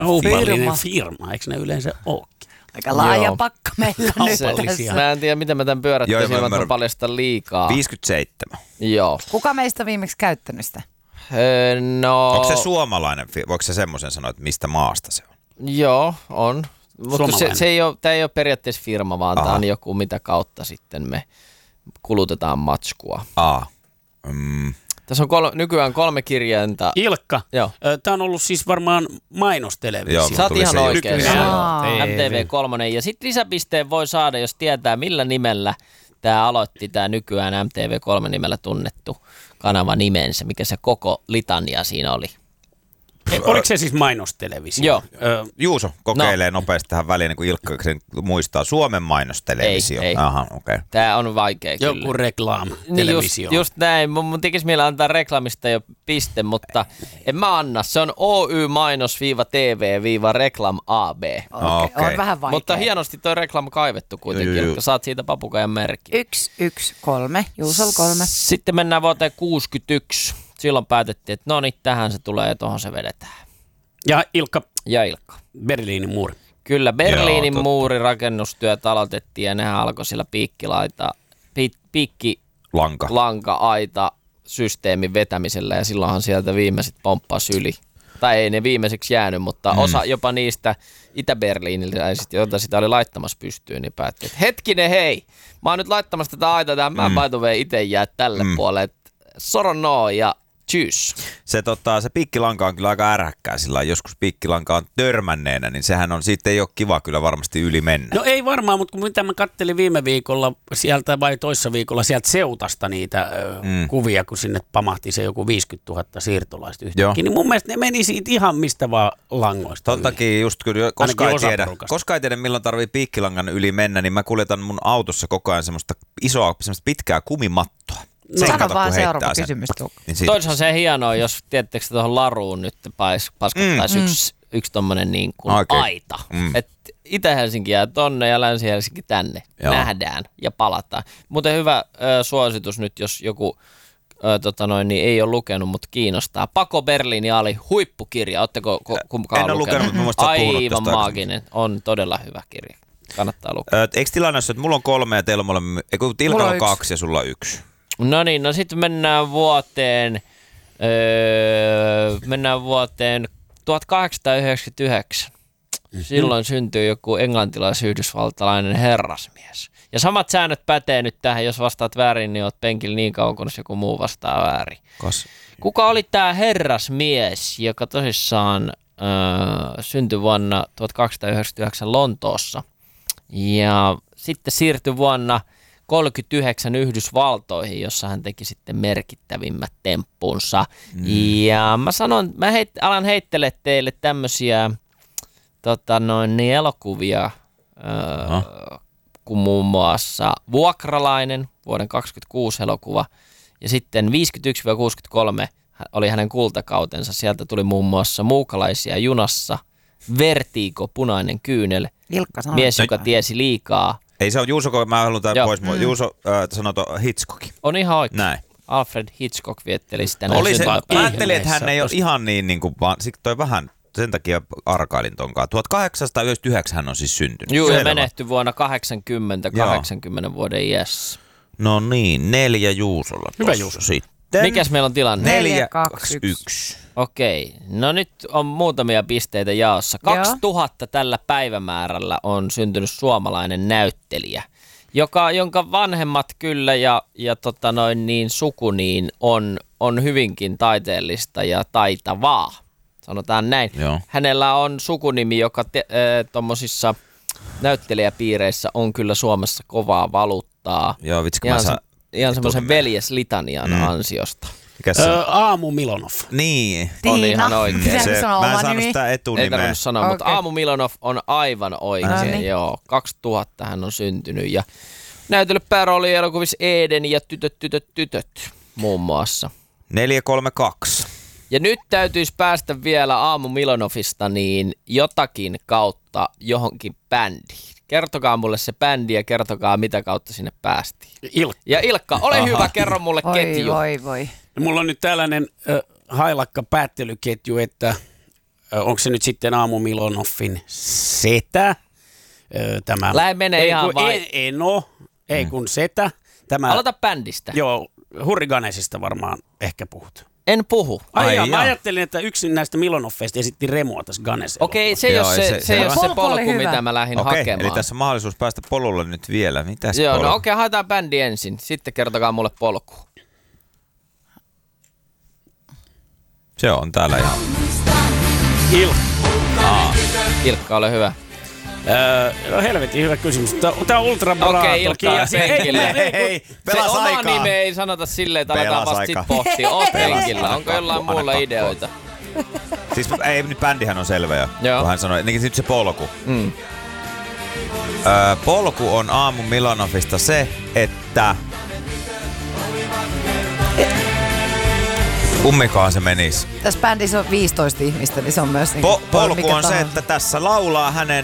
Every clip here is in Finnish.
Kaupallinen firma, eikö ne yleensä olekin? Aika laaja pakka meillä nyt tässä. Mä en tiedä, miten mä tämän pyörättäisin, ilman, että mä paljastan liikaa. 57. Joo. Kuka meistä on viimeksi käyttänyt sitä? No... Onko se suomalainen? Voiko se semmoisen sanoa, että mistä maasta se on? Joo, on. Mutta tämä ei ole periaatteessa firma, vaan tämä on joku, mitä kautta sitten me kulutetaan matskua. Tässä on nykyään 3 kirjainta. Ilkka, tämä on ollut siis varmaan mainostelevisio. Sä oot ihan oikeassa. MTV3. Ja sitten lisäpisteen voi saada, jos tietää millä nimellä tämä aloitti, tämä nykyään MTV3 nimellä tunnettu kanava nimensä, mikä se koko litania siinä oli. Oliko se siis mainostelevisio? Joo. Juuso kokeilee nopeasti tähän väliin, niin kuin Ilkka muistaa. Suomen mainostelevisio. Ei. Aha, okay. Tämä on vaikea kyllä. Joku reklaam-televisio. Just näin. Mun tekisi mielellä antaa reklamista jo piste, mutta en mä anna. Se on Oy-TV-reklam AB. Okay. On vähän vaikea. Mutta hienosti toi reklam kaivettu kuitenkin, että saat siitä papukajan merkki. 113. Juusol 3. Sitten mennään vuoteen 61. Silloin päätettiin, että no niin, tähän se tulee ja tuohon se vedetään. Ja Ilkka. Berliinin muuri. Kyllä, Berliinin muurin rakennustyöt aloitettiin ja nehän alkoi sillä piikkilanka-aita systeemin vetämisellä ja silloinhan sieltä viimeiset pomppasi yli. Tai ei ne viimeiseksi jäänyt, mutta osa jopa niistä Itä-Berliiniläisistä, joita sitä oli laittamassa pystyyn, niin päätti, että hetkinen hei, mä oon nyt laittamassa tätä aitaa tähän, mä by the way itse jää tälle puolelle. Sorono ja tschüss. Se piikkilanka on kyllä aika ärhäkkää, sillä joskus piikkilanka on törmänneenä, niin sehän on, siitä ei ole kiva kyllä varmasti yli mennä. No ei varmaan, mutta mitä mä kattelin viime viikolla sieltä vai toissa viikolla sieltä Seutasta niitä kuvia, kun sinne pamahti se joku 50 000 siirtolaista yhtäkkiä, niin mun mielestä ne meni siitä ihan mistä vaan langoista. Ton takia just kyllä, koska ei tiedä milloin tarvii piikkilangan yli mennä, niin mä kuljetan mun autossa koko ajan semmoista pitkää kumimattoa. Sano vaan seuraava kysymys. Niin toisaalta se hienoa, jos tiedättekö tuohon laruun nyt paskottaisi yksi tommonen niin kuin aita. Että Itä-Helsinki jää tonne ja Länsi-Helsinki tänne. Joo. Nähdään ja palataan. Muuten hyvä suositus nyt, jos joku niin ei ole lukenut, mutta kiinnostaa. Pako Berliini Ali, huippukirja. Oletteko kumkaan en ole lukenut, mutta muista aivan maaginen. On todella hyvä kirja. Kannattaa lukea. Eikö tilanne, että mulla on 3 ja teillä on Ilkalla on 2 ja sulla on 1? No niin, no sitten mennään vuoteen 1899. Silloin syntyy joku englantilais-yhdysvaltalainen herrasmies. Ja samat säännöt pätee nyt tähän, jos vastaat väärin, niin oot penkillä niin kauan, kun joku muu vastaa väärin. Kuka oli tämä herrasmies, joka tosissaan syntyi vuonna 1899 Lontoossa ja sitten siirtyi vuonna 1939 Yhdysvaltoihin, jossa hän teki sitten merkittävimmät temppunsa. Ja mä alan heittele teille tämmöisiä elokuvia, kuin muun muassa Vuokralainen, vuoden 1926 elokuva, ja sitten 51-63 oli hänen kultakautensa. Sieltä tuli muun muassa Muukalaisia junassa, Vertigo, Punainen kyynel, Mies, joka tiesi liikaa. Ei se ole Juuso, kun mä haluan tämän pois. Juuso sanoi Hitchcock. On ihan oikein. Näin. Alfred Hitchcock vietteli sitä. Mä ajattelin, että hän ei ole ihan niin kuin, vaan toi vähän, sen takia arkailin tonkaan. 1899 hän on siis syntynyt. Joo, ja menehtyi vuonna 80 vuoden iässä. No niin, 4 Juusolla. Hyvä Juuso. Sitten. Mikäs meillä on tilanne? 4-2-1. Okei, no nyt on muutamia pisteitä jaossa. 2000 tällä päivämäärällä on syntynyt suomalainen näyttelijä, jonka vanhemmat kyllä ja suku on hyvinkin taiteellista ja taitavaa. Sanotaan näin. Joo. Hänellä on sukunimi, joka tuommoisissa näyttelijäpiireissä on kyllä Suomessa kovaa valuuttaa. Joo, vitsi, ihan semmoisen veljeslitanian ansiosta. Aamu Milonov. Niin. Tiina. On ihan oikein. Mä en saanut sitä etunimeä. Ei tarvinnut sanoa, mutta Aamu Milonov on aivan oikein. Joo, 2000 hän on syntynyt ja näytellyt päärooliin elokuvissa Eden ja Tytöt muun muassa. 432. Ja nyt täytyisi päästä vielä Aamu Milonovista niin jotakin kautta johonkin bändiin. Kertokaa mulle se bändi ja kertokaa mitä kautta sinne päästiin. Ja Ilkka, ole hyvä, kerro mulle ketju. Voi. Mulla on nyt tällainen hailakka päättelyketju, että onko se nyt sitten Aamu Milonoffin setä? Tämä, Lähde menee ihan vai? Eno, ei kun setä. Tämä, Aloita bändistä. Joo, Hurriganesista varmaan ehkä puhut. En puhu. Mä ajattelin, että yksi näistä Milonoffeista esitti Remua tässä Ganes-elokuvassa. Okei, se ei ole se polku, mitä mä lähdin hakemaan. Eli tässä on mahdollisuus päästä polulle nyt vielä. Mitäs Joo, polku? no okei, haetaan bändi ensin. Sitten kertokaa mulle polku. Se on täällä ihan. Ilkka, ole hyvä. No helvetin hyvä kysymys. Tää on Ultra Brato. Okei, Ilkka, Hei, se oma nimi ei sanota silleen, että aletaan vasta sit pohtia. Oot penkillä. Onko jollain muulla ideoita? Siis ei, nyt bändihän on selvä jo. Kun hän sanoi, niin nyt se polku. Polku on Aamu Milonoffista se, että kummikaan se menisi. Tässä bändissä on 15 ihmistä, niin se on myös niin polku on se, että tässä laulaa hänen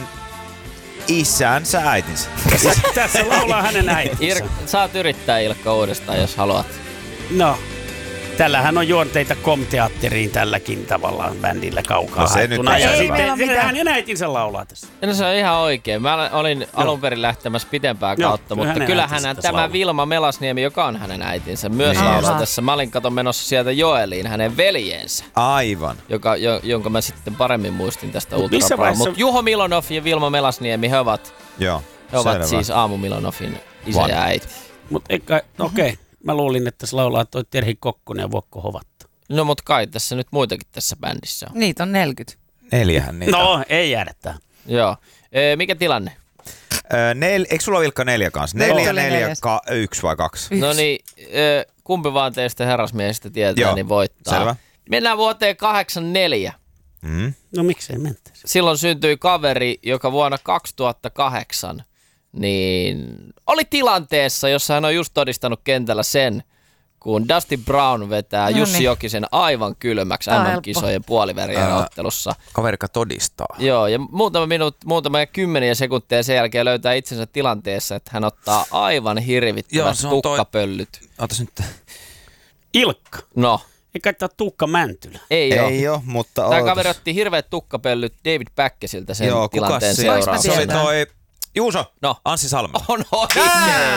isänsä äitinsä. Tässä laulaa hänen äitinsä. Saat yrittää Ilkka uudestaan, jos haluat. No, tällähän on juonteita Kom-teatteriin tälläkin tavallaan bändillä kaukaa. No se nyt ja sitten hänen äitinsä laulaa tässä. No se on ihan oikein. Mä olin alun perin lähtemässä pitempää kautta, mutta kyllähän tämä Vilma Melasniemi, joka on hänen äitinsä, myös laulaa tässä. Mä olin menossa sieltä Joeliin, hänen veljensä. Aivan. Jonka mä sitten paremmin muistin tästä Ultra Brato. Mutta Juho Milonoff ja Vilma Melasniemi, he ovat siis Aamu Milonoffin isä ja äiti. Mutta okei. Mä luulin, että se laulaa toi Terhi Kokkonen ja Vuokko Hovatta. No mut kai tässä nyt muitakin tässä bändissä on. Niitä on 40. 4 niitä. No, ei jäädä tähän. Joo. Mikä tilanne? Eikö sulla Vilkka 4 kanssa? 4, 1 vai 2? No niin, kumpi vaan teistä herrasmiehistä tietää, niin voittaa. Selvä. Mennään vuoteen 84. No miksei mentäisi? Silloin syntyi kaveri, joka vuonna 2008 niin oli tilanteessa, jossa hän on just todistanut kentällä sen, kun Dusty Brown vetää Jussi Jokisen aivan kylmäksi MM-kisojen puolivälierä-ottelussa. Kaverika todistaa. Joo, ja muutamia kymmeniä sekuntia sen jälkeen löytää itsensä tilanteessa, että hän ottaa aivan hirvittävät tukkapöllyt. Otas nyt. Ilkka. No. Eikä tämä Tuukka Mäntylä. Ei ole, mutta tämä kaveri otti hirveät tukkapöllyt David Päkkäsiltä sen tilanteen seurauksena. Se oli toi Juuso, no. Anssi Salmela. On oikein.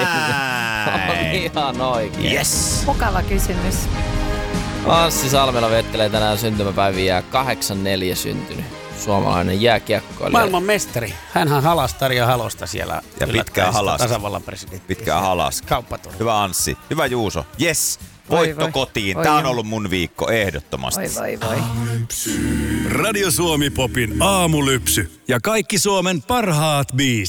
On ihan oikein. Yes. Mukava kysymys. Anssi Salmela vettelee tänään syntymäpäiviä 84 syntynyt suomalainen jääkiekkoilija. Maailman mestari. Hänhän halasi Tarja Halosta siellä. Ja pitkään halasi. Tasavallan presidentti. Pitkään halasi. Kauppatori. Hyvä Anssi. Hyvä Juuso. Yes. Voitto kotiin. Tää on ollut mun viikko ehdottomasti. Voi. Radio Suomi Popin aamulypsy ja kaikki Suomen parhaat biisit.